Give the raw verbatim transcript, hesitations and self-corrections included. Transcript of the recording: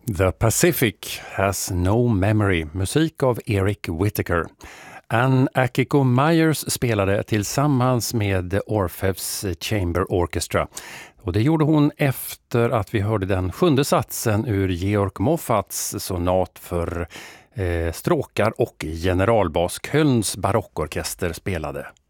The Pacific has no memory, musik av Eric Whittaker. Ann Akiko Myers spelade tillsammans med Orfeus Chamber Orchestra. Och det gjorde hon efter att vi hörde den sjunde satsen ur Georg Moffats sonat för eh, stråkar och generalbas Kölns barockorkester spelade.